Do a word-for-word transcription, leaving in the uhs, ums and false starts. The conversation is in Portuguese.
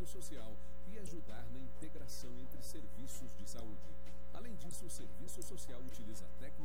apoio social e ajudar na integração entre serviços de saúde. Além disso, o serviço social utiliza técnicas